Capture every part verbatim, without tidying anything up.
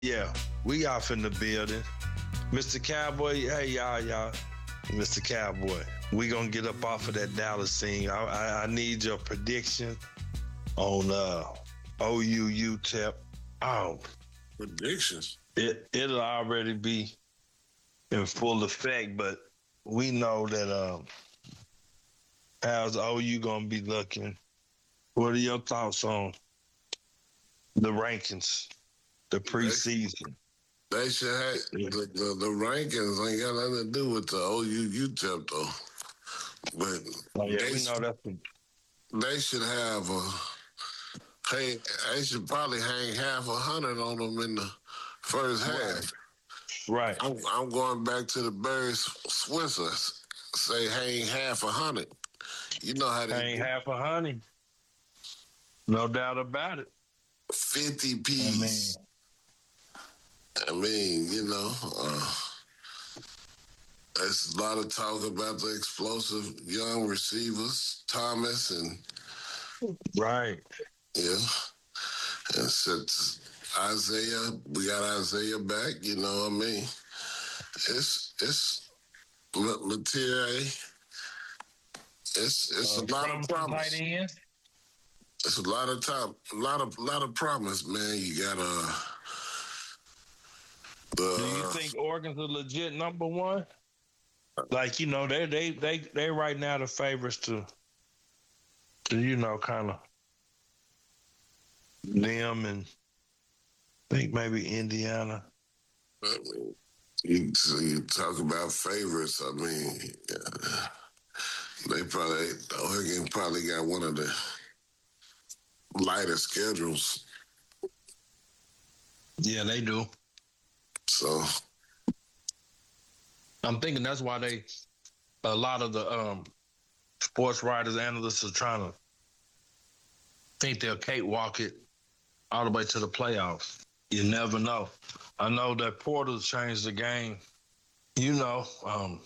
Yeah, we off in the building. Mister Cowboy, hey y'all, y'all. Mister Cowboy, we gonna get up off of that Dallas scene. I, I, I need your prediction on uh O U U T E P. Oh, Predictions. it it'll already be in full effect, but we know that um how's O U gonna be looking. What are your thoughts on the rankings, the They, preseason? they should have the, the, the rankings ain't got nothing to do with the O U U T E P though. But Oh yeah, they we know that's the, they should have a hey they should probably hang half a hundred on them in the first right, half. right. I'm, I'm going back to the Barry Switzer. Say hang half a hundred. You know how they Ain't do. half a honey, no doubt about it. fifty I mean, piece. I mean, you know, uh, there's a lot of talk about the explosive young receivers, Thomas, and right. yeah, and since Isaiah, we got Isaiah back. You know what I mean? It's it's material. It's it's Uh, a lot of promising tight promise. end. It's a lot of time, a lot of lot of promise, man. You got uh Do you the think Oregon's a legit number one? Like you know, they they they they right now the favorites to to you know kind of them and I think maybe Indiana. I mean, you, so you talk about favorites. I mean, yeah, they probably Oregon probably got one of the lighter schedules. Yeah, they do. So I'm thinking that's why they a lot of the um sports writers, analysts are trying to think they'll cakewalk it all the way to the playoffs. You never know. I know that Porter changed the game. You know, um,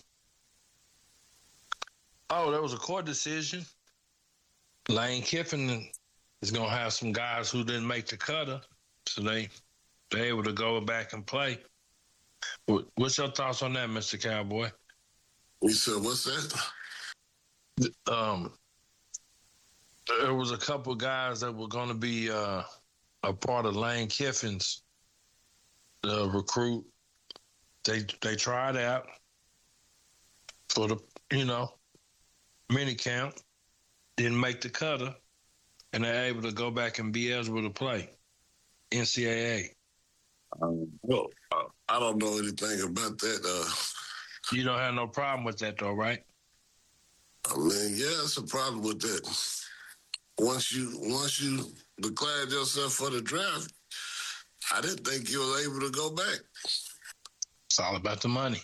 oh, there was a court decision. Lane Kiffin is gonna have some guys who didn't make the cutter, so they they able to go back and play. What's your thoughts on that, Mister Cowboy? you said, what's that? Um, there was a couple guys that were going to be uh, a part of Lane Kiffin's uh, recruit. They they tried out for the you know mini camp, didn't make the cutter, and they're able to go back and be eligible to play N C double A. Um, well, uh, I don't know anything about that. Uh, You don't have no problem with that, though, right? I mean, yeah, it's a problem with that. Once you once you declared yourself for the draft, I didn't think you were able to go back. It's all about the money.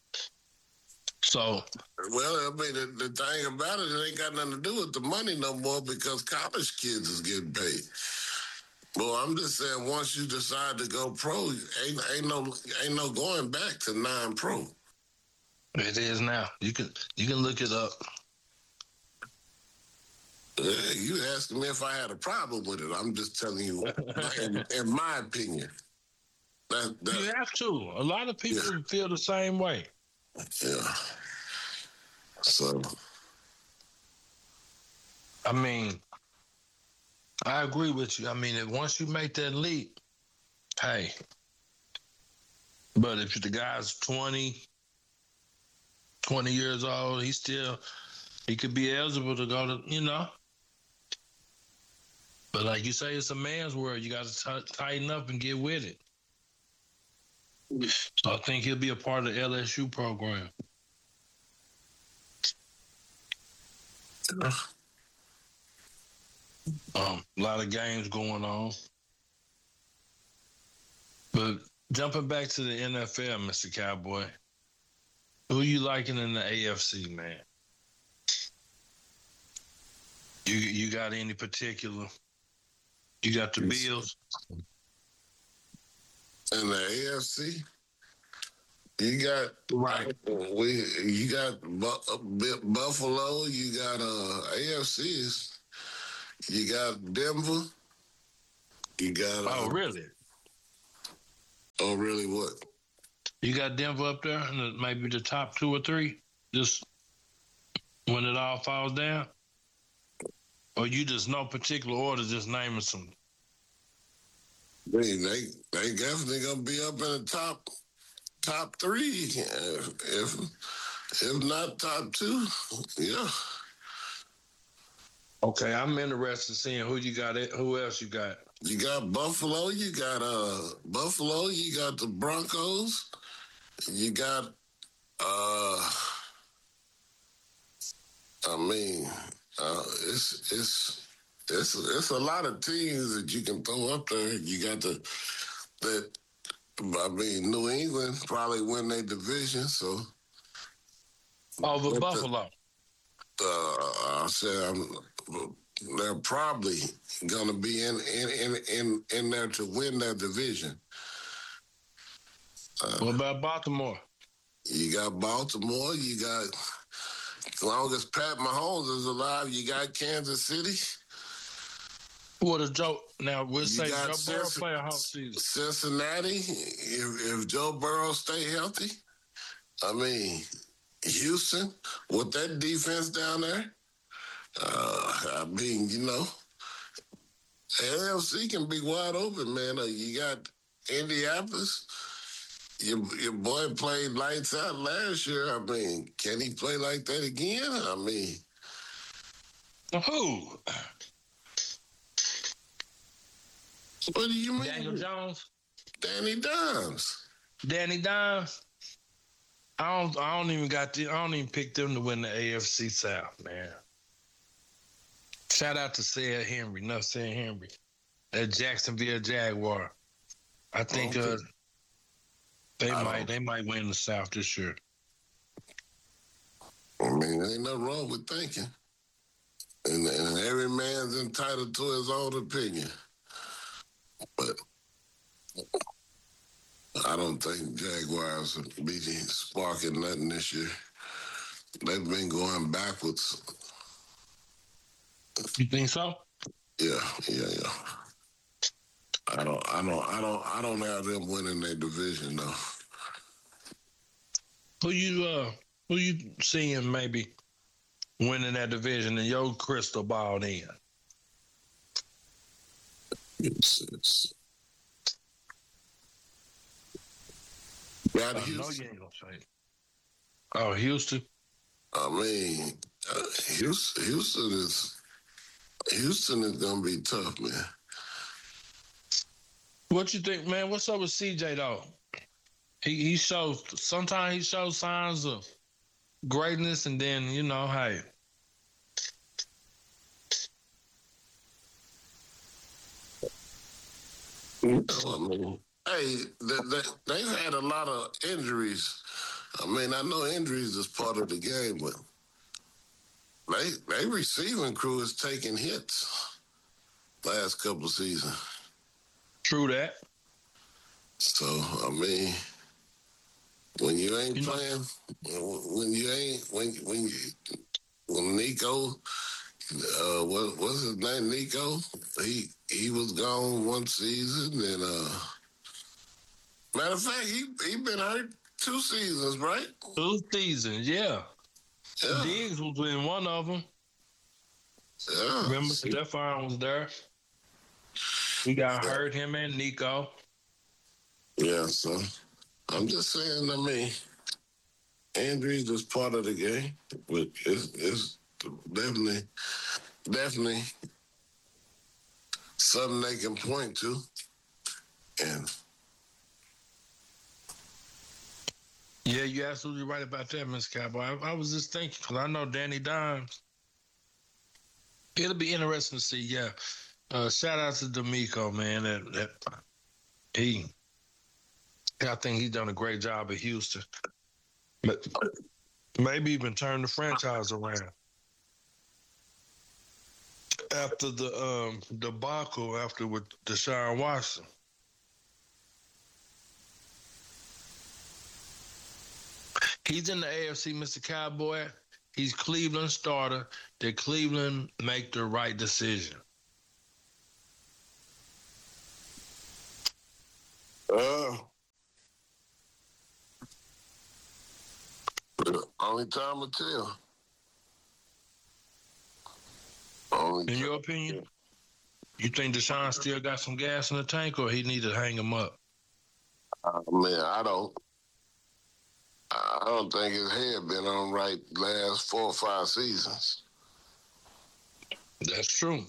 So, well, I mean, the, the thing about it, it ain't got nothing to do with the money no more because college kids is getting paid. Well, I'm just saying, once you decide to go pro, ain't ain't no ain't no going back to non-pro. It is now. You can you can look it up. Uh, you asking me if I had a problem with it? I'm just telling you, in, in my opinion. That, that, you have to. A lot of people yeah. feel the same way. Yeah. So, I mean, I agree with you. I mean, if once you make that leap, hey. But if the guy's twenty, twenty years old, he still he could be eligible to go to, you know. But like you say, it's a man's world. You got to t- tighten up and get with it. So I think he'll be a part of the L S U program. Um, a lot of games going on. But jumping back to the N F L, Mister Cowboy, who you liking in the A F C, man? You you got any particular? You got the Bills? In the A F C? You got right. We you got Buffalo. You got uh, A F Cs. You got Denver. You got. Uh, oh, really? Oh, really? What? You got Denver up there, and maybe the top two or three, just when it all falls down, or you just no particular order, just naming some. They they they definitely gonna be up in the top top three. If if, if not top two, yeah. Okay, I'm interested in seeing who you got. It, who else you got? You got Buffalo. You got uh Buffalo. You got the Broncos. You got uh. I mean, uh, it's it's it's it's a lot of teams that you can throw up there. You got the that. I mean, New England probably win their division, so Over but Buffalo. The, uh, I said I'm, they're probably going to be in in, in in in there to win that division. Uh, What about Baltimore? You got Baltimore. You got, as long as Pat Mahomes is alive, you got Kansas City. What a joke. Now, we'll You say got Joe Burrow Cinc- play a whole season. Cincinnati. If, if Joe Burrow stay healthy, I mean, Houston with that defense down there. Uh, I mean, you know, A F C can be wide open, man. Uh, you got Indianapolis. Your, your boy played lights out last year. I mean, can he play like that again? I mean, Who? what do you mean? Daniel Jones? Danny Dimes. Danny Dimes? I don't. I don't even got. The, I don't even pick them to win the A F C South, man. Shout out to Sarah Henry. No, Sarah Henry. That Jacksonville Jaguar. I think Okay. uh, they I might. don't- They might win the South this year. I mean, ain't nothing wrong with thinking. And, and every man's entitled to his own opinion. But I don't think Jaguars will be sparking nothing this year. They've been going backwards. You think so? Yeah, yeah, yeah. I don't, I don't, I don't, I don't have them winning their division though. Who you? Uh, who you seeing maybe winning that division in your crystal ball? Then It's, it's got I know Houston. you ain't gonna say it. Oh, Houston. I mean, uh, Houston, Houston is Houston is gonna be tough, man. What you think, man? What's up with C J though? He he shows sometimes he shows signs of greatness, and then you know, hey, I mean, hey, they, they, they've had a lot of injuries. I mean, I know injuries is part of the game, but they they receiving crew is taking hits last couple of seasons. true that. So I mean, when you ain't You know- playing, when you ain't when when you when Nico, uh, what what's his name? Nico, he he was gone one season, and uh, matter of fact, he he been hurt two seasons, right? Two seasons, yeah. Yeah, Diggs was in one of them. yeah. Remember, Stephon was there. He got hurt, him and Nico. Yeah, so I'm just saying. I mean, injuries is part of the game, but it's it's definitely definitely something they can point to, and Yeah, you're absolutely right about that, Miss Cowboy. I, I was just thinking, because I know Danny Dimes. It'll be interesting to see, yeah. Uh, shout out to D'Amico, man. That, that he, I think he's done a great job at Houston. But maybe even turn the franchise around. After the um, debacle, after with Deshaun Watson. He's in the A F C, Mister Cowboy. He's Cleveland starter. Did Cleveland make the right decision? uh, only time will tell. Only In time. your opinion, you think Deshaun still got some gas in the tank, or he need to hang him up? I mean, I don't. I don't think his head been on right last four or five seasons. That's true.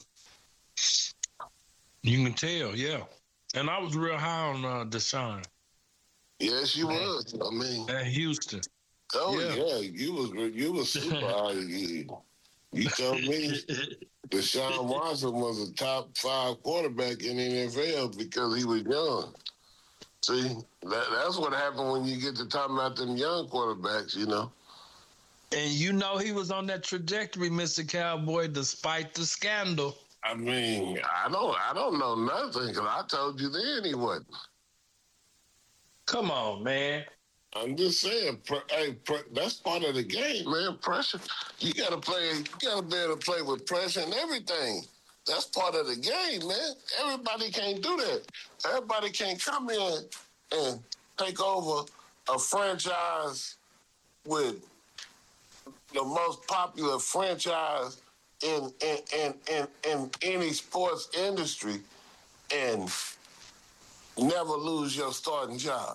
You can tell, yeah. And I was real high on uh, Deshaun. Yes, you was. I mean, at Houston. oh Yeah. yeah, you was you was super high. You, you told me Deshaun Watson was a top five quarterback in the N F L because he was young. See, that, that's what happened when you get to talking about them young quarterbacks, you know. And you know he was on that trajectory, Mister Cowboy, despite the scandal. I mean, I don't, I don't know nothing because I told you then he wasn't. Come on, man. I'm just saying, pre- hey, pre- that's part of the game, man. Pressure. You gotta play. You gotta be able to play with pressure and everything. That's part of the game, man. Everybody can't do that. Everybody can't come in and take over a franchise with the most popular franchise in in in in, in any sports industry and never lose your starting job.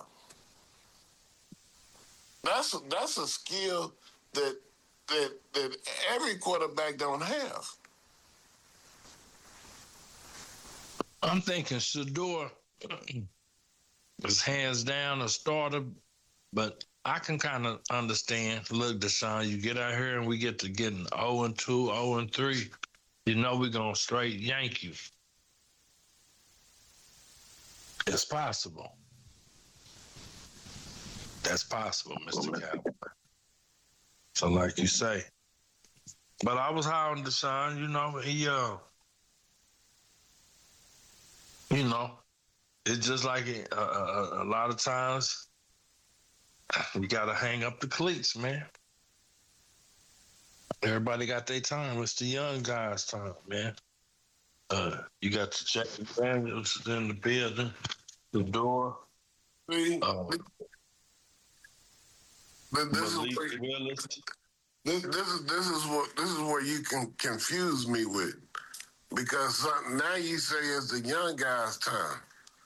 That's a, that's a skill that that that every quarterback don't have. I'm thinking Shador is hands down a starter, but I can kind of understand. Look, Deshaun, you get out here and we get to getting oh and two, oh and three. You know we're going to straight yank you. It's possible. That's possible, Mister Cowboy. So, like you say. But I was high on Deshaun, you know, he, uh, you know, it's just like a, a, a lot of times you got to hang up the cleats, man. Everybody got their time. It's the young guys' time, man. Uh, you got to check the Daniels in the building, the door. See, Uh, this, this, is Malik where, Willis. this, this is this is what this is where you can confuse me with, because some- now you say it's the young guys' time.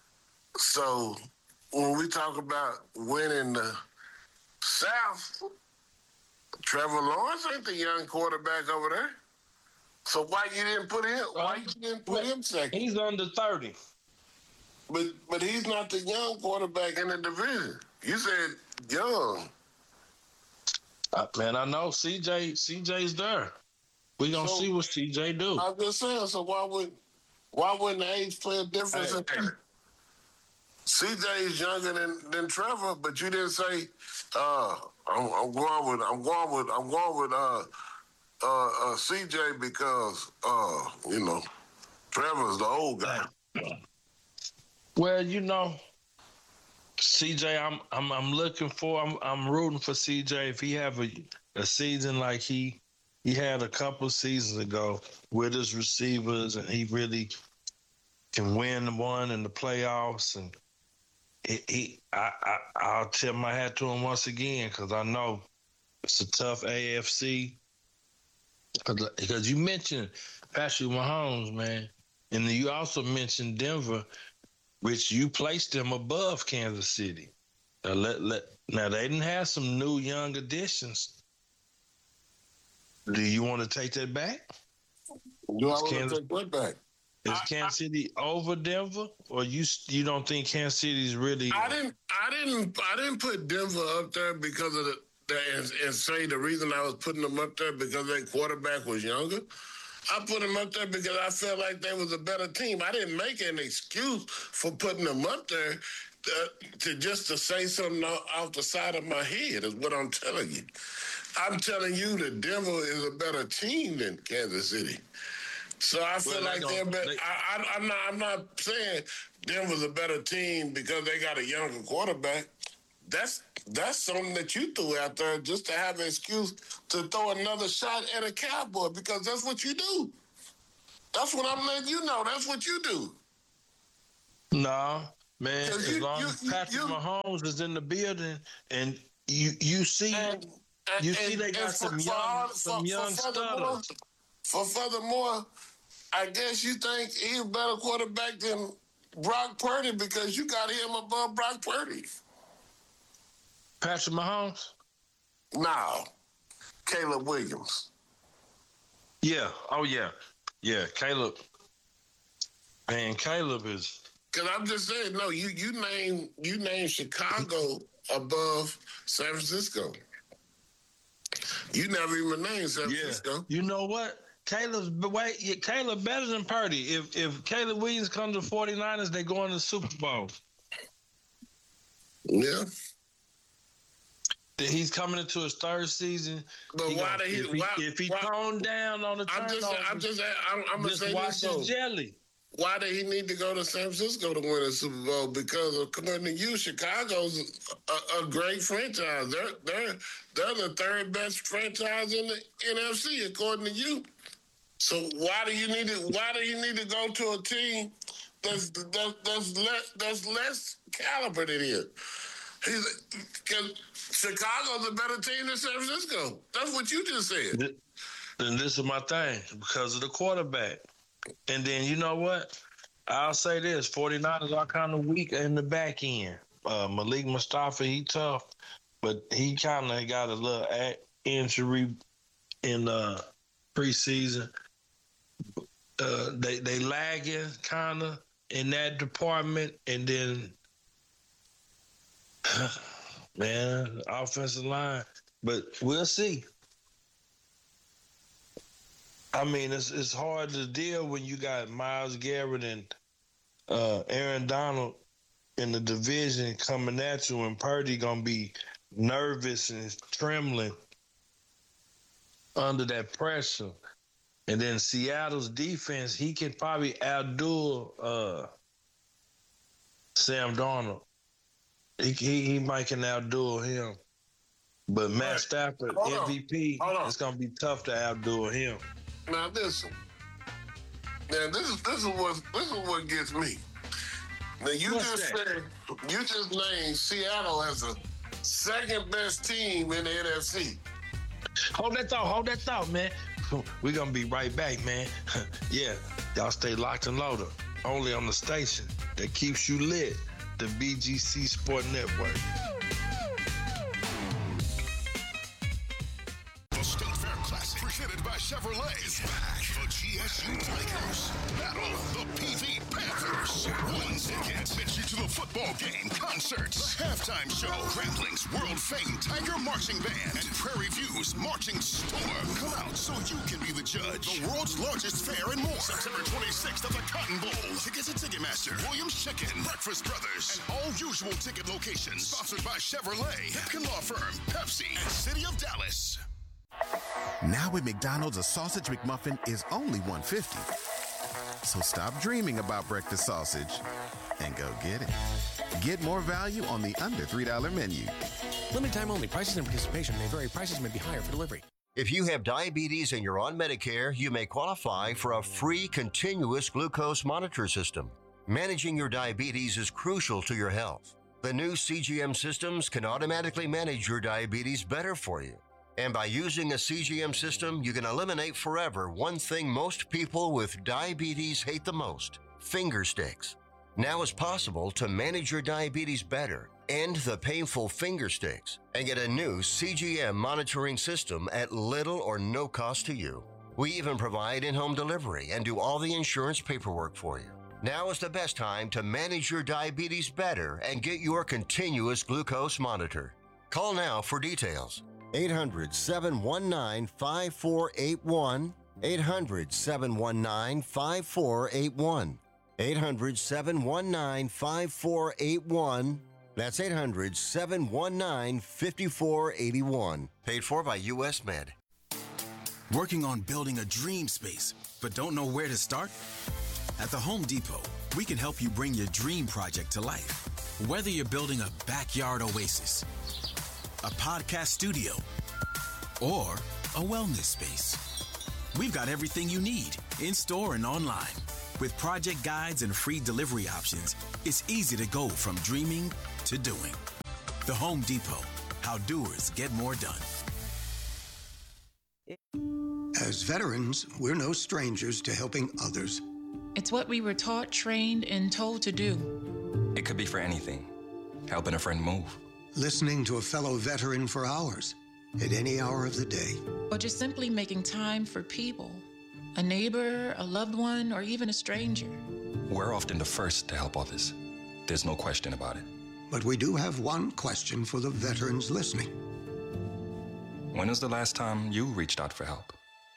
So when we talk about winning the South, Trevor Lawrence ain't the young quarterback over there. So why you didn't put him? Why you didn't put him second? He's under thirty. But but he's not the young quarterback in the division. You said young. Uh, man, I know C J. C J's there. We gonna So- see what C J do. I'm just saying. So why would why wouldn't the age play a difference? Hey. in that? C J is younger than, than Trevor, but you didn't say. Uh, I'm, I'm going with I'm going with I'm going with uh, uh, uh, C J because uh, you know Trevor's the old guy. Well, you know, C J, I'm I'm I'm looking for I'm I'm rooting for C J if he have a a season like he he had a couple seasons ago with his receivers, and he really can win one in the playoffs. And he, he I, I I'll tip my hat to him once again, because I know it's a tough A F C. Because you mentioned Patrick Mahomes, man, and then you also mentioned Denver, which you placed them above Kansas City. Now, let, let, now they didn't have some new young additions. Do you want to take that back? Do I Is want to Kansas, take what back? is Kansas City over Denver, or you you don't think Kansas City's really? I didn't. I didn't. I didn't put Denver up there because of the, the and, and say the reason I was putting them up there because their quarterback was younger. I put them up there because I felt like they was a better team. I didn't make an excuse for putting them up there to, to just to say something off the side of my head is what I'm telling you. I'm telling you that Denver is a better team than Kansas City. So I feel Well, like they they're don't- better. they- I, I, I'm not. I'm not saying Denver's a better team because they got a younger quarterback. That's that's something that you threw out there just to have an excuse to throw another shot at a Cowboy, because that's what you do. That's what I'm letting you know. That's what you do. No, man. 'Cause As you- long you- as you- Patrick you- Mahomes is in the building, and you you see And And, You see, and, they and got for, some for young, all- some for- young for furthermore, stutters. for furthermore, I guess you think he's a better quarterback than Brock Purdy because you got him above Brock Purdy. Patrick Mahomes? No, Caleb Williams. Yeah. Oh, yeah. Yeah, Caleb. Man, Caleb is... Because I'm just saying, no, you you name you name Chicago above San Francisco. You never even named San Yeah. Francisco. You know what? Caleb's wait, yeah, Caleb better than Purdy. If if Caleb Williams comes to the 49ers, they go in the Super Bowl. Yeah. He's coming into his third season. But He why gonna- did he? if he, why, if he why, toned down on the I'm just, turnovers, I'm just, I'm, I'm gonna just say watch this though. his jelly. Why did he need to go to San Francisco to win a Super Bowl? Because according to you, Chicago's a, a great franchise. They're they're they're the third best franchise in the N F C according to you. So why do you need to? Why do you need to go to a team that's that's, that's less that's less caliber than him? He's because Chicago's a better team than San Francisco. That's what you just said. And this is my thing because of the quarterback. And then you know what? I'll say this: 49ers are kind of weak in the back end. Uh, Malik Mustafa, he tough, but he kind of got a little injury in uh, preseason. Uh, they they lagging kind of in that department, and then man, offensive line. But we'll see. I mean, it's it's hard to deal when you got Myles Garrett and uh, Aaron Donald in the division coming at you, and Purdy gonna be nervous and trembling under that pressure. And then Seattle's defense, he can probably outdo uh, Sam Darnold. He, he he might can outdo him, but Matt Right. Stafford, Hold M V P, on. Hold on. it's gonna be tough to outdo him. Now listen. Now this is this is what this is what gets me. Now you What's just that? said you just named Seattle as the second best team in the N F C. Hold that thought, hold that thought, man. We're gonna be right back, man. Yeah, y'all stay locked and loaded. Only on the station that keeps you lit, the B G C Sport Network. The State Fair Classic, presented by Chevrolet, is back. The G S U Tigers battle the P V Panthers. One ticket gets you to the football game, concerts, the halftime show, Rambling's world-famed Tiger Marching Band, and Prairie View's Marching Storm. Come out so you can be the judge. The world's largest fair and more. September twenty-sixth at the Cotton Bowl. Tickets at Ticketmaster, Williams Chicken, Breakfast Brothers, and all usual ticket locations. Sponsored by Chevrolet, Hipkin Law Firm, Pepsi, and City of Dallas. Now at McDonald's, a sausage McMuffin is only one dollar fifty. So stop dreaming about breakfast sausage and go get it. Get more value on the under three dollar menu. Limited time only. Prices and participation may vary. Prices may be higher for delivery. If you have diabetes and you're on Medicare, you may qualify for a free continuous glucose monitor system. Managing your diabetes is crucial to your health. The new C G M systems can automatically manage your diabetes better for you. And by using a C G M system, you can eliminate forever one thing most people with diabetes hate the most: finger sticks. Now it's possible to manage your diabetes better, end the painful finger sticks, and get a new C G M monitoring system at little or no cost to you. We even provide in-home delivery and do all the insurance paperwork for you. Now is the best time to manage your diabetes better and get your continuous glucose monitor. Call now for details. eight hundred, seven one nine, five four eight one. eight hundred, seven one nine, five four eight one. eight hundred, seven one nine, five four eight one. That's eight hundred, seven one nine, five four eight one. Paid for by U S Med. Working on building a dream space, but don't know where to start? At the Home Depot, we can help you bring your dream project to life. Whether you're building a backyard oasis, a podcast studio, or a wellness space, we've got everything you need in store and online. With project guides and free delivery options, it's easy to go from dreaming to doing. The Home Depot, how doers get more done. As veterans, we're no strangers to helping others. It's what we were taught, trained, and told to do. It could be for anything. Helping a friend move. Listening to a fellow veteran for hours, at any hour of the day. Or just simply making time for people. A neighbor, a loved one, or even a stranger. We're often the first to help others. There's no question about it. But we do have one question for the veterans listening. When was the last time you reached out for help?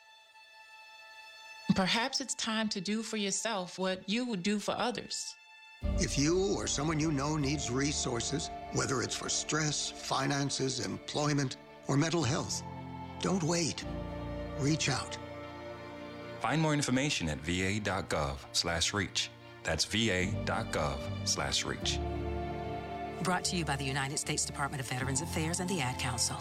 Perhaps it's time to do for yourself what you would do for others. If you or someone you know needs resources, whether it's for stress, finances, employment, or mental health, don't wait. Reach out. Find more information at va.gov slash reach. That's va.gov slash reach. Brought to you by the United States Department of Veterans Affairs and the Ad Council.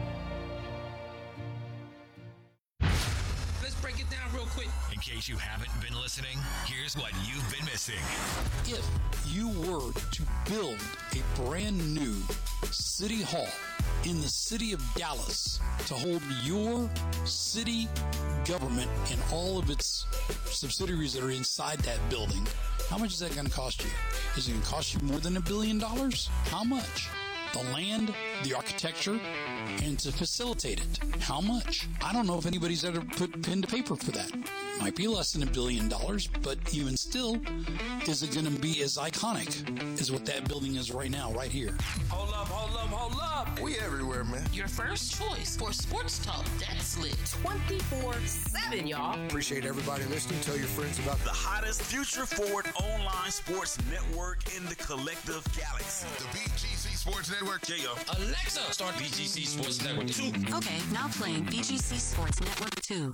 Let's break it down real quick. In case you haven't been listening, here's what you've been missing. If you were to build a brand new city hall in the city of Dallas to hold your city government and all of its subsidiaries that are inside that building, how much is that going to cost you? Is it going to cost you more than a billion dollars? How much? The land, the architecture, and to facilitate it. How much? I don't know if anybody's ever put pen to paper for that. Might be less than a billion dollars, but even still, is it going to be as iconic as what that building is right now, right here? Hold up, hold up, hold up. We everywhere, man. Your first choice for sports talk that's lit. twenty-four seven, y'all. Appreciate everybody listening. Tell your friends about the hottest future-forward online sports network in the collective galaxy. The B G C Sports Network. Yeah, yo. Alexa, start B G C Sports Network two. Okay, now playing B G C Sports Network two.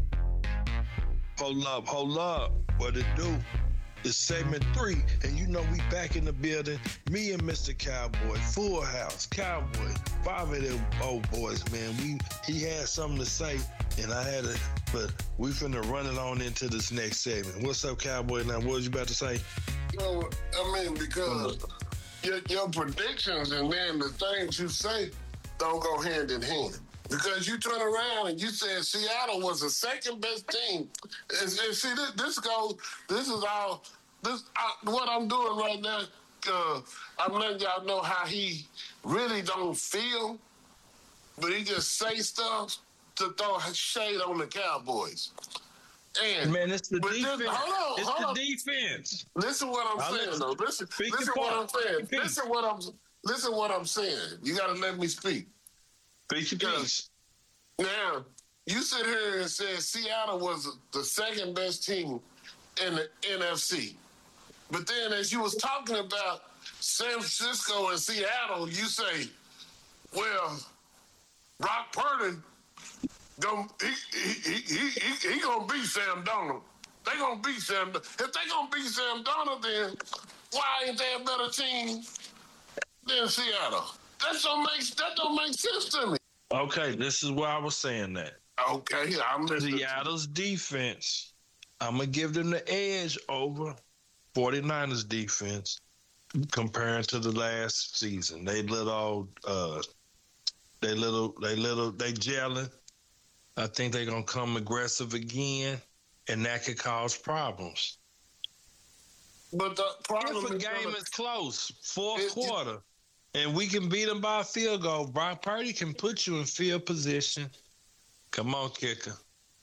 Hold up, hold up. What it do? It's segment three, and you know we back in the building. Me and Mister Cowboy, Full House, Cowboy, five of them old boys, man. We he had something to say, and I had it, but we finna run it on into this next segment. What's up, Cowboy? Now, what was you about to say? No, I mean, because your, your predictions and then the things you say don't go hand in hand. Because you turn around and you said Seattle was the second best team. And, and see, this, this goes, this is all, this I, what I'm doing right now, uh, I'm letting y'all know how he really don't feel, but he just say stuff to throw shade on the Cowboys. And man, it's the defense. This, hold on, it's hold the on. defense. Listen what I'm I'll saying, listen. though. Listen, listen what I'm saying. Listen what I'm, listen what I'm saying. You got to let me speak. Because now, you sit here and said Seattle was the second best team in the N F C. But then as you was talking about San Francisco and Seattle, you say, well, Brock Purdy, gonna, he, he, he, he, he gonna beat Sam Darnold. They gonna beat Sam Darnold. If they gonna beat Sam Darnold, then why ain't they a better team than Seattle? That don't make, that don't make sense to me. Okay, this is why I was saying that. Okay, I'm listening. Seattle's defense, I'm going to give them the edge over 49ers defense comparing to the last season. They little, uh, they little, they little, they gelling. I think they're going to come aggressive again, and that could cause problems. But the problem if a is game gonna, is close, fourth it, quarter, and we can beat them by a field goal, Brock Purdy can put you in field position. Come on, kicker.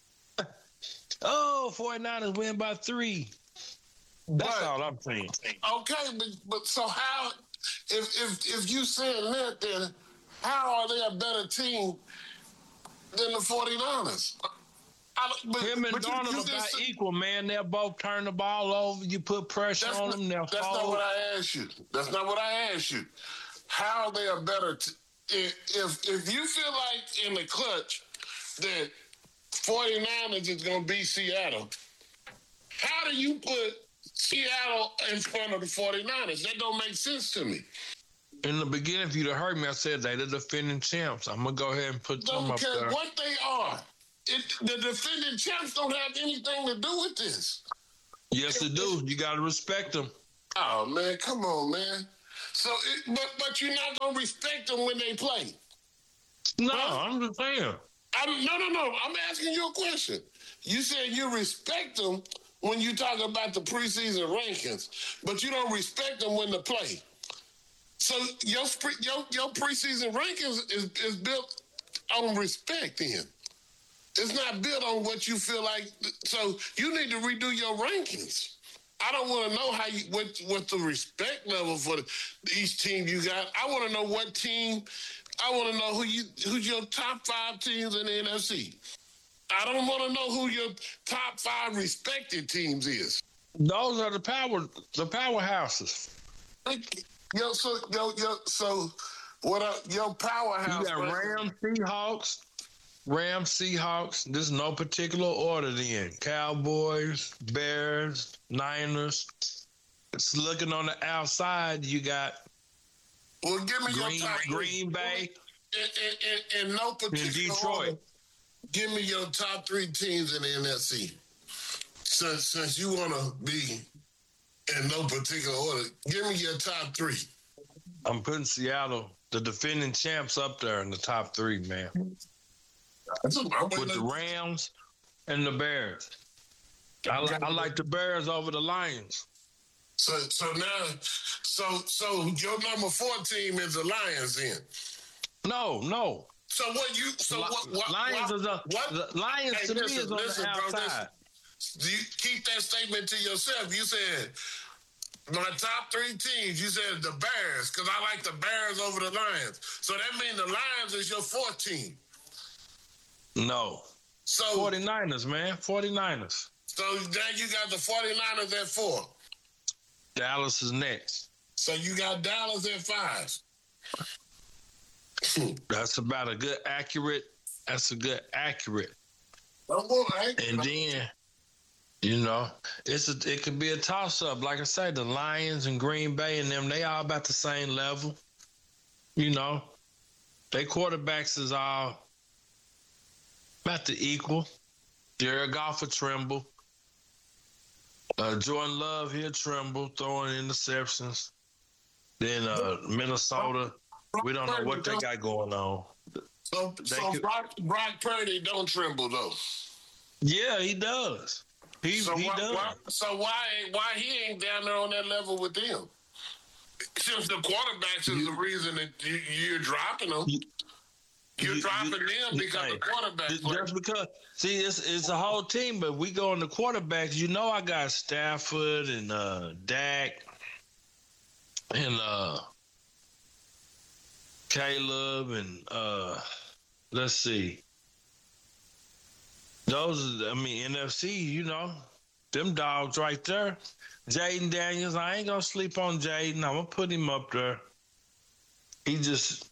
Oh, 49ers win by three. That's but, all I'm saying. Okay, but, but so how, if if if you saying that, then how are they a better team than the 49ers? I, but, Him and but Darnold you, you are about said, equal, man. They'll both turn the ball over. You put pressure on not, them, they'll That's fall. not what I asked you. That's not what I asked you. How are they a better t- if, if if you feel like in the clutch that 49ers is going to beat Seattle, how do you put Seattle in front of the 49ers? That don't make sense to me. In the beginning, if you'd have heard me, I said they the defending champs. I'm going to go ahead and put them Don't up care there. what they are. It, the defending champs don't have anything to do with this. Yes, they do. You got to respect them. Oh, man, come on, man. So, it, but but you're not going to respect them when they play. No, huh? I'm just saying. I'm, no, no, no. I'm asking you a question. You said you respect them when you talk about the preseason rankings, but you don't respect them when they play. So your your your preseason rankings is, is built on respect. Then it's not built on what you feel like. So you need to redo your rankings. I don't want to know how you what what the respect level for the, each team you got. I want to know what team. I want to know who you who's your top five teams in the N F C. I don't want to know who your top five respected teams is. Those are the power the powerhouses. Yo, so yo, yo, so what? Uh, your powerhouse. You got Rams, Seahawks, Rams, Seahawks. This is no particular order. Then Cowboys, Bears, Niners. It's looking on the outside. You got. Well, give me Green, your top Green Bay. In, in, in, in no particular in Detroit. order, give me your top three teams in the N F C. Since since you want to be in no particular order, give me your top three. I'm putting Seattle, the defending champs, up there in the top three, man. With the Rams and the Bears. I, li- I like the Bears over the Lions. So so now, so so your number four team is the Lions then? No, no. So what you so what, what Lions what, is a, what? The Lions hey, to listen, me is on listen, the bro, outside. listen. Do you keep that statement to yourself? You said my top three teams. You said the Bears because I like the Bears over the Lions. So that means the Lions is your fourth team. No. So forty-niners, man. forty-niners. So then you got the forty-niners at four. Dallas is next. So you got Dallas at five. That's about a good accurate. That's a good accurate. And then, you know, it's a, it could be a toss up. Like I said, the Lions and Green Bay and them, they all about the same level. You know, their quarterbacks is all about the equal. Jared Goff will tremble. Uh, Jordan Love, he'll tremble, throwing interceptions. Then uh, Minnesota, we don't know what they got going on. So, They so could- Brock, Brock Purdy don't tremble though. Yeah, he does. He so he why, does. why, so why why he ain't down there on that level with them? Since the quarterbacks is the reason that you, you're dropping them. You're You- dropping you- them because hey, the quarterbacks. Just play. just because, see, it's it's a whole team, but we go on the quarterbacks. You know, I got Stafford and uh, Dak and uh, Caleb and uh, let's see. Those, are, I mean, N F C. You know, them dogs right there. Jaden Daniels. I ain't gonna sleep on Jaden. I'm gonna put him up there. He just.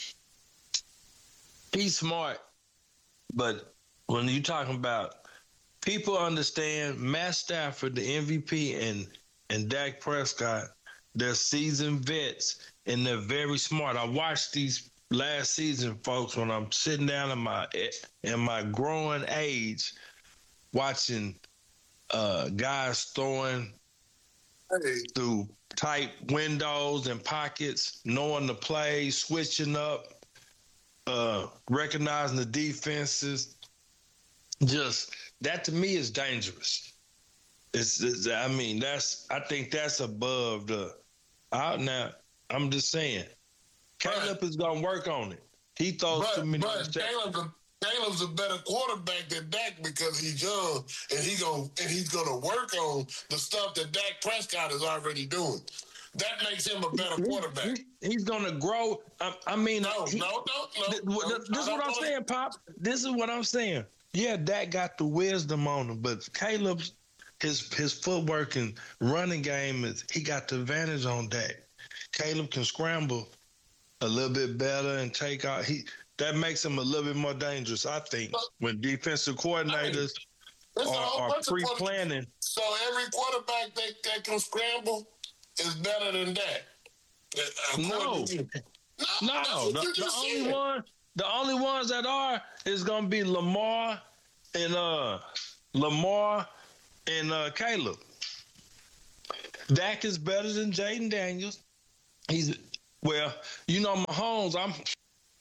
He's smart, but when you talking about people understand Matt Stafford, the M V P, and and Dak Prescott, they're seasoned vets and they're very smart. I watched these last season, folks, when I'm sitting down in my in my growing age, watching uh, guys throwing hey. through tight windows and pockets, knowing the plays, switching up. Uh, recognizing the defenses, just that to me is dangerous. It's, it's, I mean, that's I think that's above the. Out now, I'm just saying, Caleb is gonna work on it. He throws But, too many. but Caleb's, a, Caleb's a better quarterback than Dak because he's young and he going and he's gonna work on the stuff that Dak Prescott is already doing. That makes him a better quarterback. He, he's gonna grow. I, I mean, no, he, no, no, no, th- no. th- This is what I'm wanna, saying, Pop. This is what I'm saying. Yeah, Dak got the wisdom on him, but Caleb's his his footwork and running game is he got the advantage on Dak. Caleb can scramble a little bit better and take out. He that makes him a little bit more dangerous, I think, when defensive coordinators I mean, are, are pre-planning. So every quarterback that, that can scramble is better than that. No, no. The, the only one, the only ones that are is gonna be Lamar and uh Lamar and uh Caleb. Dak is better than Jaden Daniels. He's well, you know, Mahomes. I'm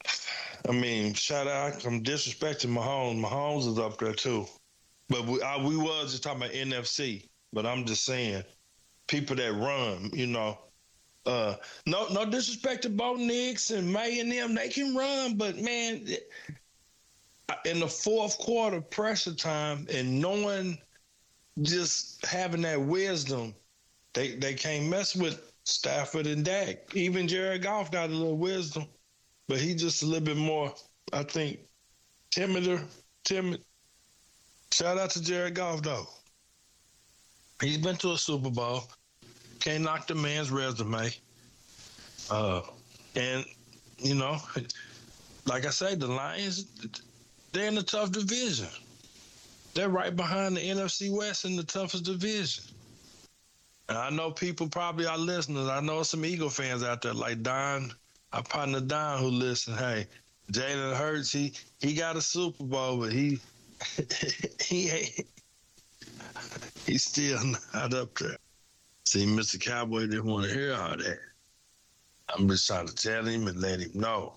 I mean, shout out. I'm disrespecting Mahomes. Mahomes is up there too. But we I, we was just talking about N F C. But I'm just saying, people that run, you know, uh, no no disrespect to Bo Nix and May and them, they can run. But man, in the fourth quarter pressure time and knowing, just having that wisdom, they they can't mess with Stafford and Dak. Even Jared Goff got a little wisdom, but he just a little bit more, I think, timider, timid. Shout out to Jared Goff, though. He's been to a Super Bowl. Can't knock the man's resume. Uh, and, you know, like I say, the Lions, they're in a tough division. They're right behind the N F C West in the toughest division. And I know people probably are listeners. I know some Eagle fans out there like Don, our partner Don, who listen. Hey, Jalen Hurts, he he got a Super Bowl, but he he ain't, he's still not up there. See, Mister Cowboy didn't want to hear all that. I'm just trying to tell him and let him know.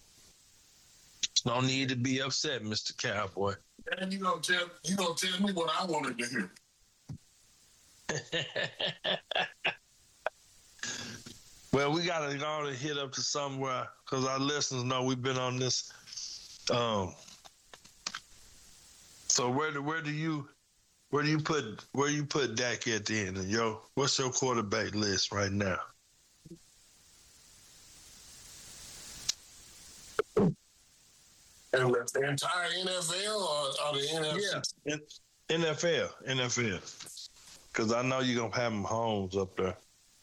No need to be upset, Mister Cowboy. And you gonna tell you gonna tell me what I wanted to hear. Well, we gotta go and hit up to somewhere because our listeners know we've been on this. Um, so where do where do you where do you put where do you put Dak at the end? And yo, what's your quarterback list right now? And the entire N F L or, or the N F C? Yeah, N F L, N F L. Because I know you're gonna have Mahomes up there.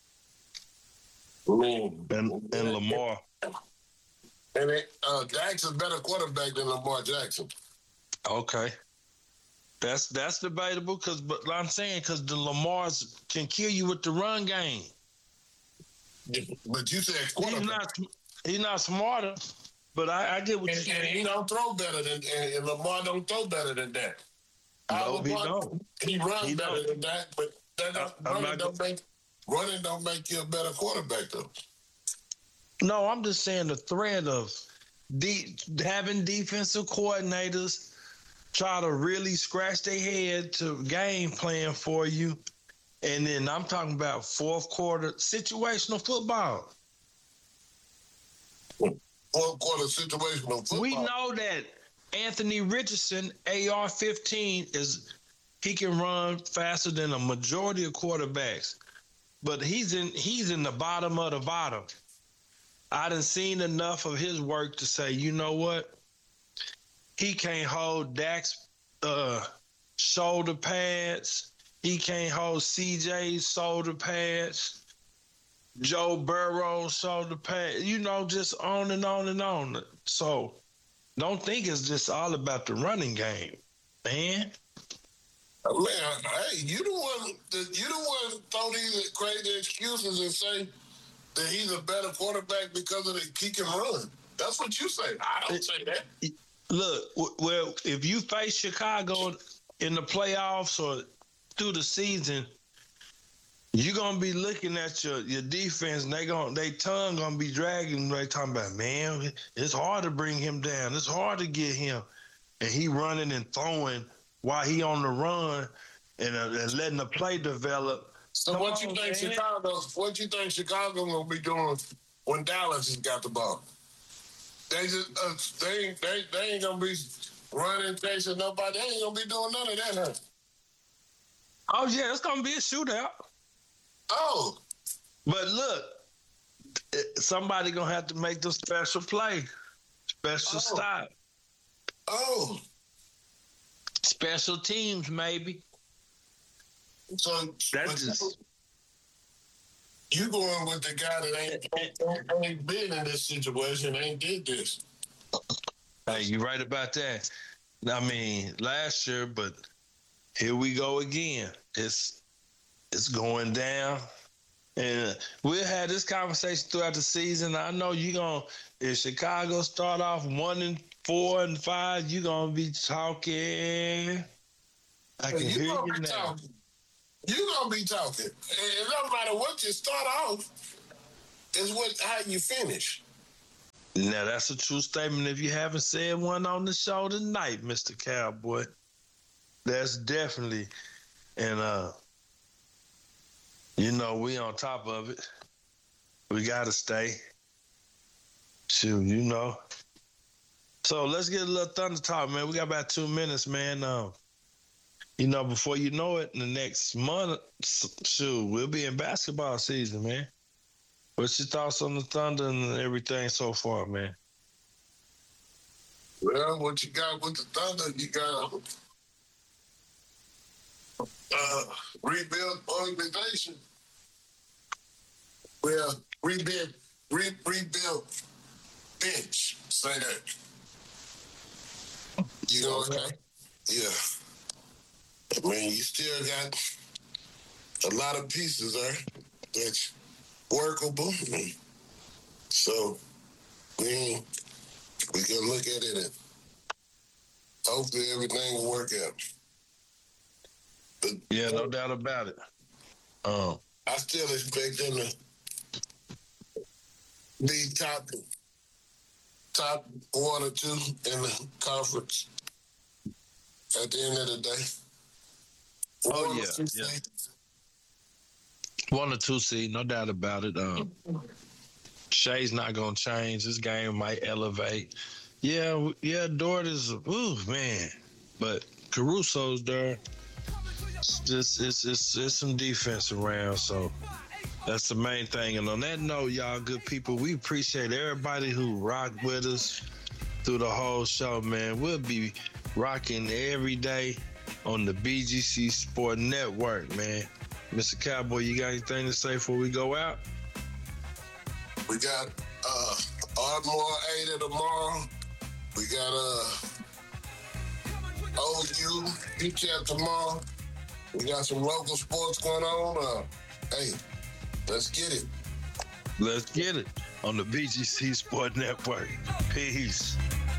Mm. And, and Lamar. And it, uh, Dak's a better quarterback than Lamar Jackson. Okay, that's that's debatable. Because, but I'm saying because the Lamars can kill you with the run game. But you said quarterback. He's not, he's not smarter. But I, I get what and, you're saying. And he don't throw better than and, and Lamar don't throw better than that. No, uh, he Lamar, don't. He runs he better don't. than that, but that don't, I'm running not don't make running don't make you a better quarterback though. No, I'm just saying the threat of de- having defensive coordinators try to really scratch their head to game plan for you. And then I'm talking about fourth quarter situational football. Fourth quarter situational football. We know that Anthony Richardson, A R fifteen, is he can run faster than a majority of quarterbacks. But he's in he's in the bottom of the bottom. I done seen enough of his work to say, you know what? He can't hold Dak's uh, shoulder pads. He can't hold C J's shoulder pads. Joe Burrow's shoulder pads. You know, just on and on and on. So don't think it's just all about the running game, man. Man, hey, you the one. You the one throw these crazy excuses and say that he's a better quarterback because of the he can run. That's what you say. I don't say that. Look, well, if you face Chicago in the playoffs or through the season, you're gonna be looking at your, your defense, and they going they tongue gonna be dragging. They talking about, man, it's hard to bring him down. It's hard to get him, and he running and throwing while he on the run and, uh, and letting the play develop. So Come what you on, think man. Chicago? What you think Chicago gonna be doing when Dallas has got the ball? They just uh, they ain't they, they ain't gonna be running, chasing nobody. They ain't gonna be doing none of that. Huh? Oh yeah, it's gonna be a shootout. Oh, but look, somebody gonna have to make the special play, special Oh. stop, oh. special teams maybe. So That's just you going with the guy that ain't, ain't, ain't been in this situation, ain't did this. Hey, you're right about that. I mean, last year, but here we go again. It's it's going down. And we'll have this conversation throughout the season. I know you're going to, if Chicago start off one and four and five, you're going to be talking. I can you hear gonna you be now. talking. You gonna be talking. It don't matter what you start off. It's what how you finish. Now, that's a true statement if you haven't said one on the show tonight, Mister Cowboy. That's definitely, and, uh, you know, we on top of it. We got to stay. Shoot, you know. So let's get a little Thunder talk, man. We got about two minutes, man. Um, you know, before you know it, in the next month, shoot, we'll be in basketball season, man. What's your thoughts on the Thunder and everything so far, man? Well, what you got with the Thunder, you got a uh, rebuild organization. Well, rebuild, re- rebuild bench. Say that. You know what I mean? Yeah. I mean, you still got a lot of pieces there that's workable. So we we can look at it and hopefully everything will work out. But yeah, no doubt about it. Um, I still expect them to be top top one or two in the conference at the end of the day. Oh, One yeah, or two yeah. seeds. One or two seed, no doubt about it. Um, Shay's not going to change. This game might elevate. Yeah, w- yeah, Dort is, ooh, man. But Caruso's there. It's just, it's, it's, it's some defense around, so that's the main thing. And on that note, y'all good people, we appreciate everybody who rocked with us through the whole show, man. We'll be rocking every day on the B G C Sport Network, man. Mister Cowboy, you got anything to say before we go out? We got uh, Ardmore Ada tomorrow. We got uh, O U U T E P tomorrow. We got some local sports going on. Uh, hey, let's get it. Let's get it on the B G C Sport Network. Peace.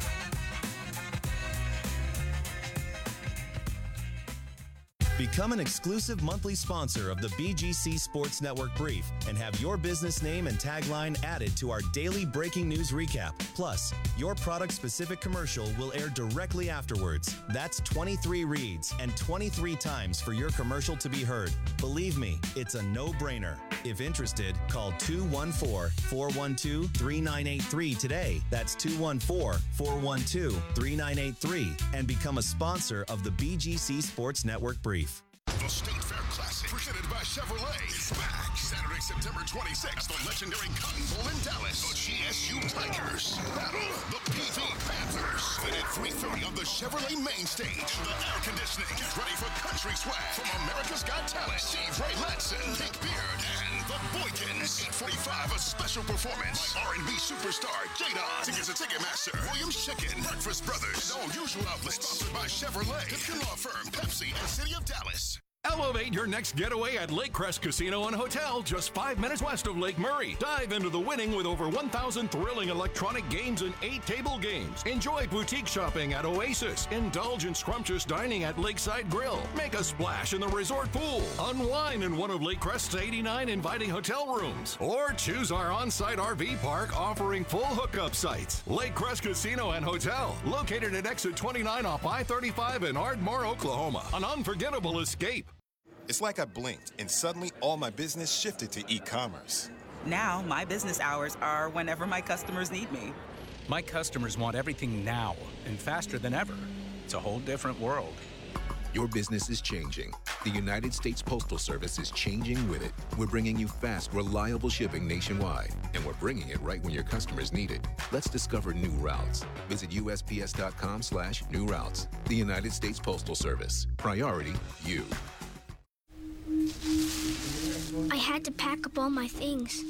Become an exclusive monthly sponsor of the B G C Sports Network Brief and have your business name and tagline added to our daily breaking news recap. Plus, your product-specific commercial will air directly afterwards. That's twenty-three reads and twenty-three times for your commercial to be heard. Believe me, it's a no-brainer. If interested, call two one four, four one two, three nine eight three today. That's two one four, four one two, three nine eight three and become a sponsor of the B G C Sports Network Brief. The State Fair Classic, presented by Chevrolet, is back Saturday, September twenty-sixth, the legendary Cotton Bowl in Dallas. The G S U Tigers battle the P V Panthers. And at three thirty on the Chevrolet main stage, the air conditioning. Get ready for country swag from America's Got Talent, Steve Ray Latson, Pink Beard, and the Boykins. eight forty-five, a special performance by R and B superstar Jadon. Tickets at Ticketmaster, Williams Chicken, Breakfast Brothers, and all usual outlets. Sponsored by Chevrolet, Gibson Law Firm, Pepsi, and City of Dallas. Elevate your next getaway at Lake Crest Casino and Hotel, just five minutes west of Lake Murray. Dive into the winning with over one thousand thrilling electronic games and eight table games. Enjoy boutique shopping at Oasis. Indulge in scrumptious dining at Lakeside Grill. Make a splash in the resort pool. Unwind in one of Lake Crest's eighty-nine inviting hotel rooms. Or choose our on-site R V park offering full hookup sites. Lake Crest Casino and Hotel, located at exit twenty-nine off I thirty-five in Ardmore, Oklahoma. An unforgettable escape. It's like I blinked and suddenly all my business shifted to e-commerce. Now, my business hours are whenever my customers need me. My customers want everything now and faster than ever. It's a whole different world. Your business is changing. The United States Postal Service is changing with it. We're bringing you fast, reliable shipping nationwide, and we're bringing it right when your customers need it. Let's discover new routes. Visit U S P S dot com slash new routes. The United States Postal Service. Priority, you. I had to pack up all my things.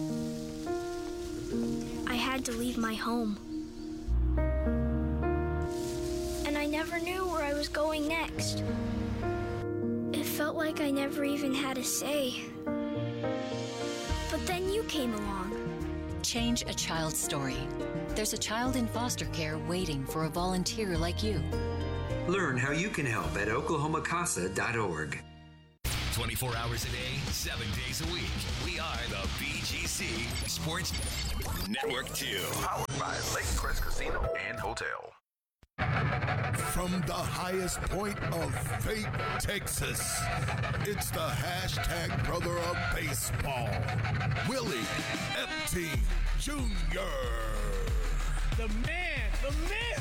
I had to leave my home. And I never knew where I was going next. It felt like I never even had a say. But then you came along. Change a child's story. There's a child in foster care waiting for a volunteer like you. Learn how you can help at oklahoma casa dot org. twenty-four hours a day, seven days a week. We are the B G C Sports Network two. Powered by Lake Crest Casino and Hotel. From the highest point of Fate, Texas, it's the hashtag brother of baseball, Willie Epting Junior The man, the man.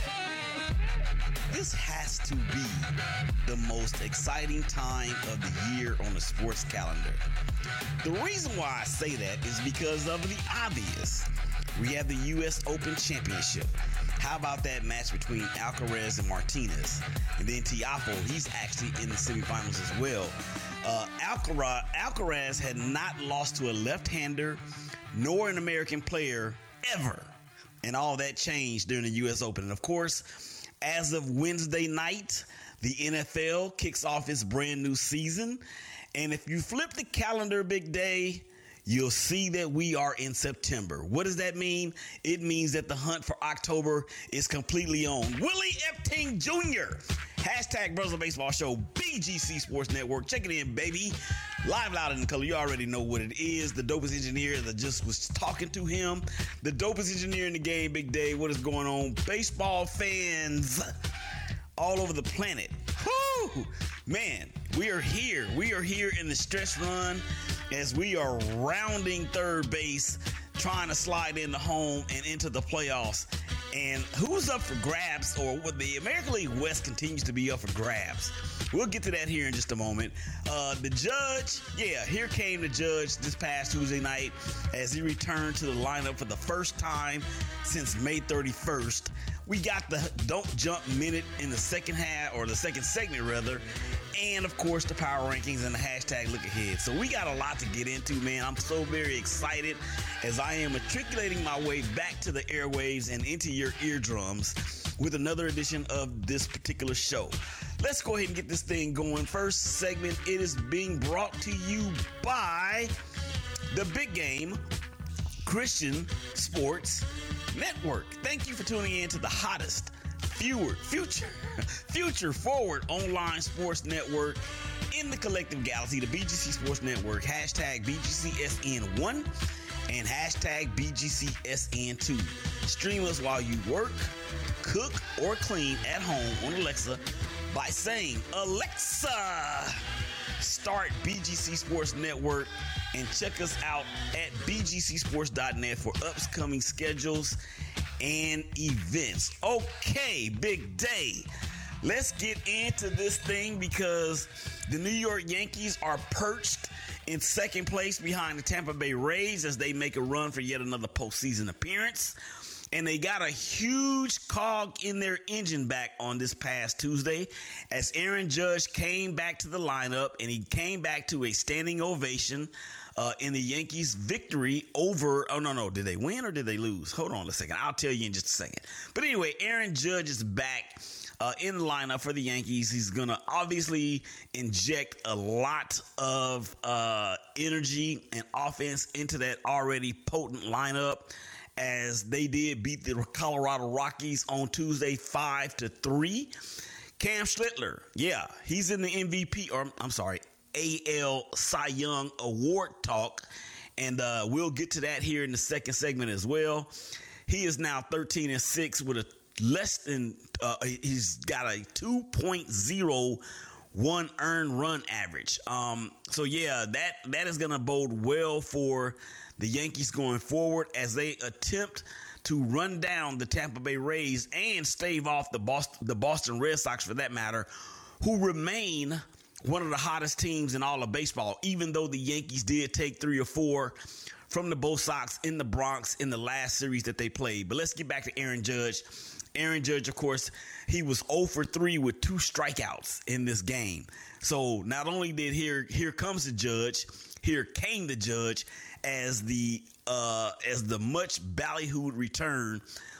This has to be the most exciting time of the year on the sports calendar. The reason why I say that is because of the obvious. We have the U S Open Championship. How about that match between Alcaraz and Martinez? And then Tiafoe, he's actually in the semifinals as well. Uh, Alcaraz, Alcaraz had not lost to a left-hander nor an American player ever. And all that changed during the U S Open. And of course, as of Wednesday night, the N F L kicks off its brand new season. And if you flip the calendar, Big Day, you'll see that we are in September. What does that mean? It means that the hunt for October is completely on. Willie Epting Junior Hashtag Brothers of Baseball Show, B G C Sports Network. Check it in, baby. Live, loud, and in color. You already know what it is. The dopest engineer that just was talking to him. The dopest engineer in the game, Big Day. What is going on? Baseball fans all over the planet. Woo! Man, we are here. We are here in the stretch run as we are rounding third base, trying to slide into home and into the playoffs. And who's up for grabs, or what the American League West continues to be up for grabs. We'll get to that here in just a moment. Uh, the Judge, yeah, here came the Judge this past Tuesday night as he returned to the lineup for the first time since May thirty-first. We got the Don't Jump minute in the second half, or the second segment rather, and of course the power rankings and the hashtag look ahead. So we got a lot to get into, man. I'm so very excited as I am matriculating my way back to the airwaves and into your eardrums with another edition of this particular show. Let's go ahead and get this thing going. First segment, it is being brought to you by the Big Game Christian Sports Network. Thank you for tuning in to the hottest, fewer, future, future forward online sports network in the collective galaxy, the B G C Sports Network. Hashtag B G C S N one and hashtag B G C S N two. Stream us while you work, cook, or clean at home on Alexa by saying, Alexa, start B G C Sports Network, and check us out at b g c sports dot net for upcoming schedules and events. Okay, Big Day. Let's get into this thing because the New York Yankees are perched in second place behind the Tampa Bay Rays as they make a run for yet another postseason appearance. And they got a huge cog in their engine back on this past Tuesday as Aaron Judge came back to the lineup, and he came back to a standing ovation uh, in the Yankees' victory over, oh, no, no, did they win or did they lose? Hold on a second. I'll tell you in just a second. But anyway, Aaron Judge is back uh, in the lineup for the Yankees. He's going to obviously inject a lot of uh, energy and offense into that already potent lineup, as they did beat the Colorado Rockies on Tuesday five to three. Cam Schlittler, yeah, he's in the M V P, or I'm sorry, A L Cy Young Award talk, and uh, we'll get to that here in the second segment as well. He is now thirteen and six with a less than, uh, he's got a two point oh one earned run average. Um, so yeah, that that is going to bode well for the Yankees going forward as they attempt to run down the Tampa Bay Rays and stave off the Boston, the Boston Red Sox, for that matter, who remain one of the hottest teams in all of baseball, even though the Yankees did take three or four from the Bo Sox in the Bronx in the last series that they played. But let's get back to Aaron Judge. Aaron Judge, of course, he was oh for three with two strikeouts in this game. So not only did here, here comes the Judge, here came the Judge, as the uh, as the much ballyhooed return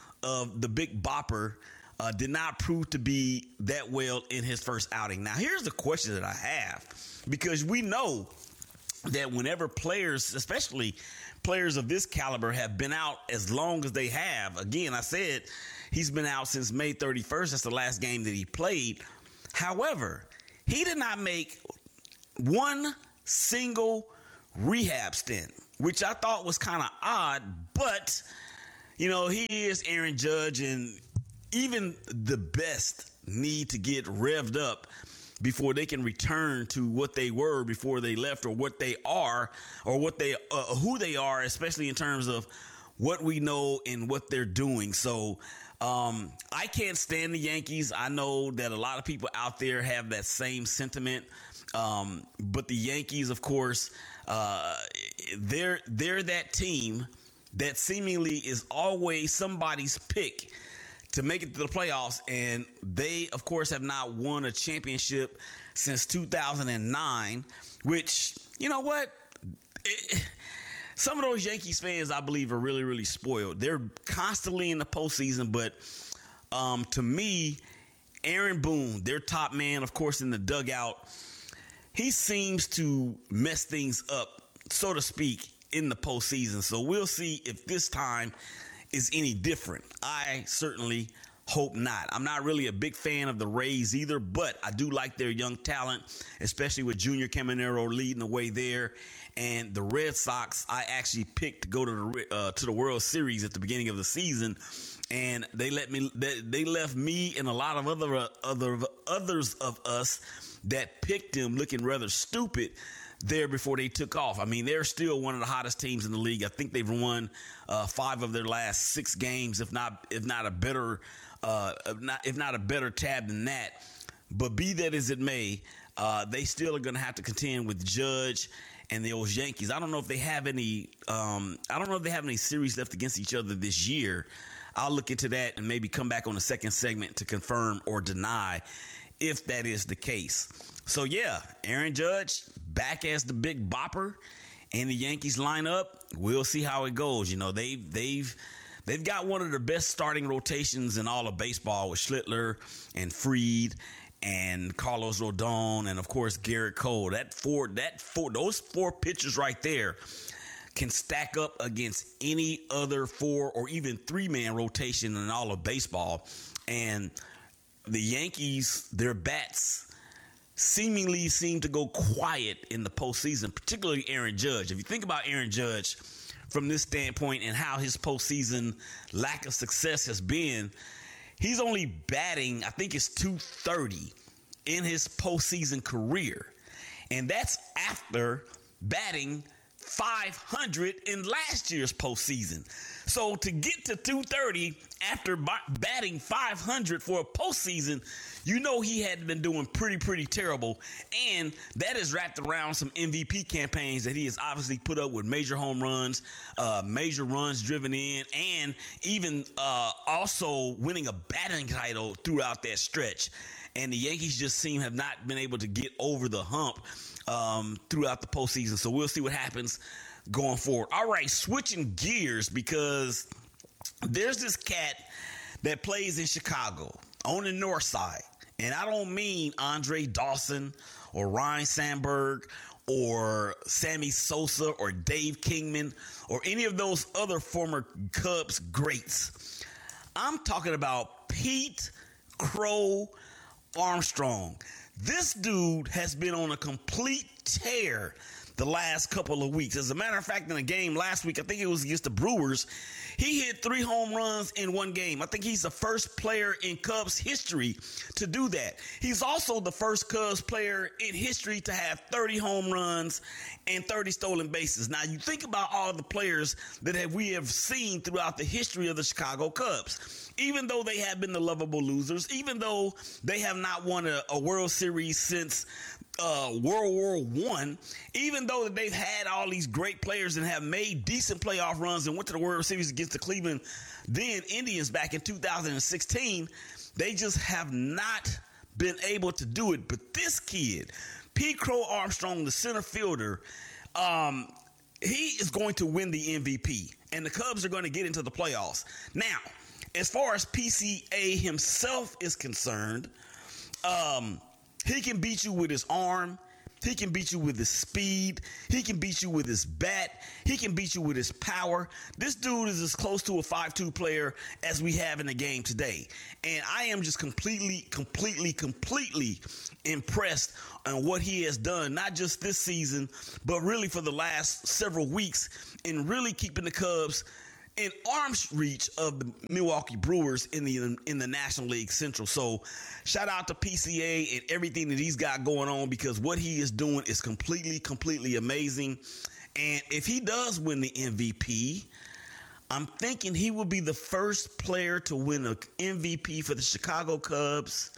of the Big Bopper uh, did not prove to be that well in his first outing. Now, here's the question that I have, because we know that whenever players, especially players of this caliber, have been out as long as they have, again, I said he's been out since May thirty-first. That's the last game that he played. However, he did not make one single rehab stint, which I thought was kind of odd, but, you know, he is Aaron Judge, and even the best need to get revved up before they can return to what they were before they left, or what they are, or what they, uh, who they are, especially in terms of what we know and what they're doing. So um, I can't stand the Yankees. I know that a lot of people out there have that same sentiment. Um, but the Yankees, of course, uh, they're they're that team that seemingly is always somebody's pick to make it to the playoffs, and they, of course, have not won a championship since two thousand nine, which, you know what? It, some of those Yankees fans, I believe, are really, really spoiled. They're constantly in the postseason, but um, to me, Aaron Boone, their top man, of course, in the dugout, he seems to mess things up, so to speak, in the postseason. So we'll see if this time is any different. I certainly hope not. I'm not really a big fan of the Rays either, but I do like their young talent, especially with Junior Caminero leading the way there. And the Red Sox, I actually picked to go to the uh, to the World Series at the beginning of the season, and they let me they, they left me and a lot of other uh, other others of us that picked them looking rather stupid there before they took off. I mean, they're still one of the hottest teams in the league. I think they've won uh, five of their last six games, if not if not a better uh, if not if not a better tab than that. But be that as it may, uh, they still are going to have to contend with Judge and those Yankees. I don't know if they have any. Um, I don't know if they have any series left against each other this year. I'll look into that and maybe come back on the second segment to confirm or deny if that is the case. So yeah, Aaron Judge back as the big bopper, and the Yankees line up. We'll see how it goes. You know, they've they've they've got one of the best starting rotations in all of baseball with Schlittler and Fried and Carlos Rodon, and of course Garrett Cole. That four, that four, those four pitchers right there can stack up against any other four or even three-man rotation in all of baseball. And the Yankees, their bats seemingly seem to go quiet in the postseason, particularly Aaron Judge. If you think about Aaron Judge from this standpoint and how his postseason lack of success has been, he's only batting, I think it's two thirty in his postseason career. And that's after batting five hundred in last year's postseason. So to get to two thirty after b- batting five hundred for a postseason, you know he had been doing pretty, pretty terrible. And that is wrapped around some M V P campaigns that he has obviously put up with major home runs, uh, major runs driven in, and even uh, also winning a batting title throughout that stretch. And the Yankees just seem have not been able to get over the hump um, throughout the postseason. So we'll see what happens going forward. All right, switching gears, because there's this cat that plays in Chicago on the north side. And I don't mean Andre Dawson or Ryan Sandberg or Sammy Sosa or Dave Kingman or any of those other former Cubs greats. I'm talking about Pete Crow Armstrong. This dude has been on a complete tear the last couple of weeks. As a matter of fact, in a game last week, I think it was against the Brewers, he hit three home runs in one game. I think he's the first player in Cubs history to do that. He's also the first Cubs player in history to have thirty home runs and thirty stolen bases. Now, you think about all the players that have, we have seen throughout the history of the Chicago Cubs. Even though they have been the lovable losers, even though they have not won a, a World Series since uh, World War One, even though they've had all these great players and have made decent playoff runs and went to the World Series against the Cleveland then Indians back in two thousand sixteen, they just have not been able to do it. But this kid, Pete Crow Armstrong, the center fielder, um, he is going to win the M V P, and the Cubs are going to get into the playoffs. Now, as far as P C A himself is concerned, um, he can beat you with his arm. He can beat you with his speed. He can beat you with his bat. He can beat you with his power. This dude is as close to a five two player as we have in the game today. And I am just completely, completely, completely impressed on what he has done, not just this season, but really for the last several weeks in really keeping the Cubs in arm's reach of the Milwaukee Brewers in the in the National League Central. So shout out to P C A and everything that he's got going on, because what he is doing is completely, completely amazing. And if he does win the M V P, I'm thinking he will be the first player to win an M V P for the Chicago Cubs.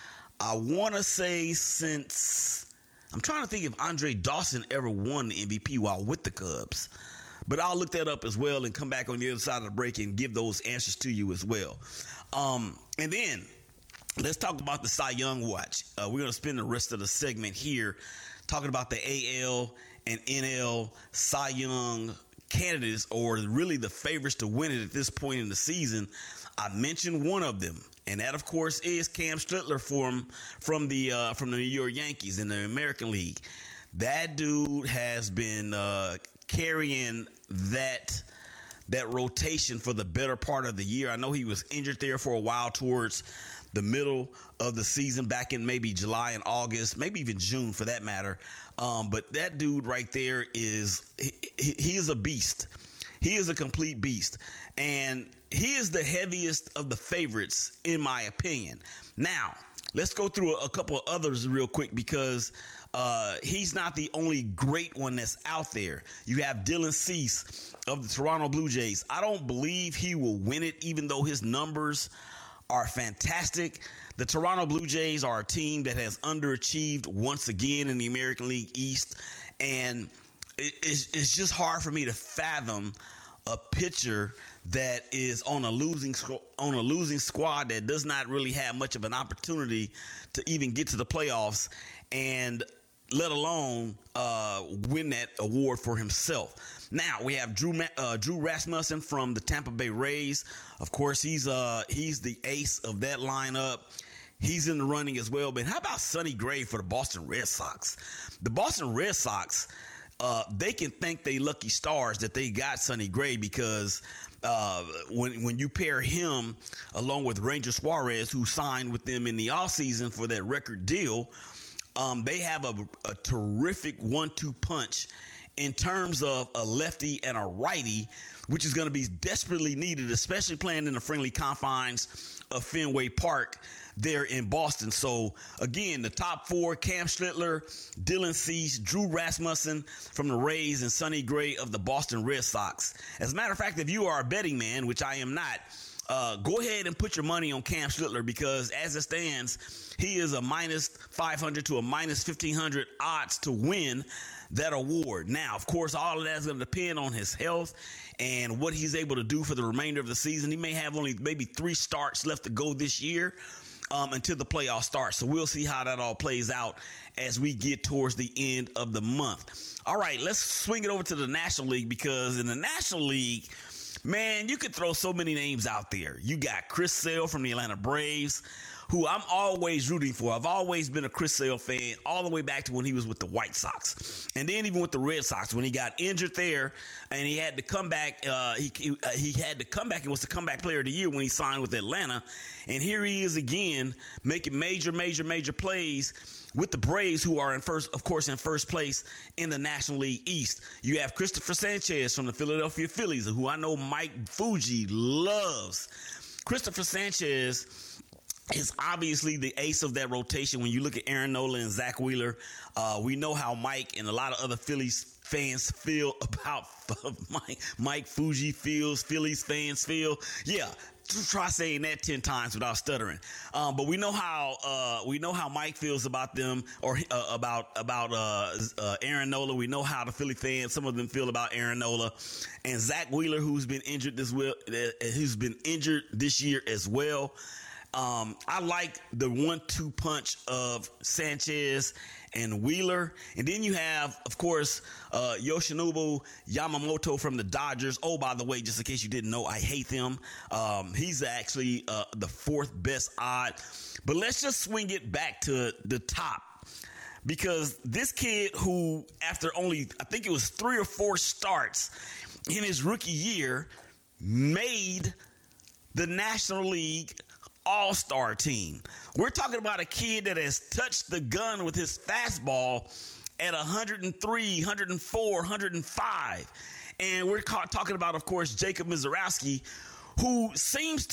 I want to say since, I'm trying to think if Andre Dawson ever won the M V P while with the Cubs. But I'll look that up as well and come back on the other side of the break and give those answers to you as well. Um, and then let's talk about the Cy Young watch. Uh, we're going to spend the rest of the segment here talking about the A L and N L Cy Young candidates, or really the favorites to win it at this point in the season. I mentioned one of them, and that, of course, is Cam Strittler from from the uh, from the New York Yankees in the American League. That dude has been uh, carrying that that rotation for the better part of the year. I know he was injured there for a while towards the middle of the season, back in maybe July and August, maybe even June for that matter. Um, but that dude right there is he, he is a beast. He is a complete beast, and he is the heaviest of the favorites in my opinion. Now, let's go through a, a couple of others real quick, because Uh, he's not the only great one that's out there. You have Dylan Cease of the Toronto Blue Jays. I don't believe he will win it, even though his numbers are fantastic. The Toronto Blue Jays are a team that has underachieved once again in the American League East, and it, it's, it's just hard for me to fathom a pitcher that is on a losing on a losing squad that does not really have much of an opportunity to even get to the playoffs, and let alone uh, win that award for himself. Now we have Drew uh, Drew Rasmussen from the Tampa Bay Rays. Of course, he's uh he's the ace of that lineup. He's in the running as well. But how about Sonny Gray for the Boston Red Sox? The Boston Red Sox, uh, they can thank they lucky stars that they got Sonny Gray, because uh, when when you pair him along with Ranger Suarez, who signed with them in the offseason for that record deal, Um, they have a, a terrific one two punch in terms of a lefty and a righty, which is going to be desperately needed, especially playing in the friendly confines of Fenway Park there in Boston. So, again, the top four: Cam Strittler, Dylan Cease, Drew Rasmussen from the Rays, and Sonny Gray of the Boston Red Sox. As a matter of fact, if you are a betting man, which I am not, Uh, go ahead and put your money on Cam Strittler, because as it stands, he is a minus five hundred to a minus fifteen hundred odds to win that award. Now, of course, all of that is going to depend on his health and what he's able to do for the remainder of the season. He may have only maybe three starts left to go this year um, until the playoffs start. So we'll see how that all plays out as we get towards the end of the month. All right, let's swing it over to the National League, because in the National League, man, you could throw so many names out there. You got Chris Sale from the Atlanta Braves, who I'm always rooting for. I've always been a Chris Sale fan all the way back to when he was with the White Sox. And then even with the Red Sox, when he got injured there and he had to come back, uh, he, he, uh, he had to come back and was the comeback player of the year when he signed with Atlanta. And here he is again, making major, major, major plays with the Braves, who are in first, of course, in first place in the National League East. You have Christopher Sanchez from the Philadelphia Phillies, who I know Mike Fuji loves. Christopher Sanchez is obviously the ace of that rotation. When you look at Aaron Nola and Zach Wheeler, uh, we know how Mike and a lot of other Phillies fans feel about Mike, Mike Fuji feels, Phillies fans feel. Yeah. Try saying that ten times without stuttering. Um, but we know how uh, we know how Mike feels about them, or uh, about about uh, uh, Aaron Nola. We know how the Philly fans, some of them, feel about Aaron Nola, and Zach Wheeler, who's been injured this will, uh, who's been injured this year as well. Um, I like the one two punch of Sanchez and Wheeler. And then you have, of course, uh, Yoshinobu Yamamoto from the Dodgers. Oh, by the way, just in case you didn't know, I hate them. Um, he's actually uh, the fourth best odd. But let's just swing it back to the top. because this kid who, after only, I think it was three or four starts in his rookie year, made the National League All-Star team. We're talking about a kid that has touched the gun with his fastball at one oh three, one oh four, one oh five. And we're ca- talking about, of course, Jacob Misiorowski, who seems to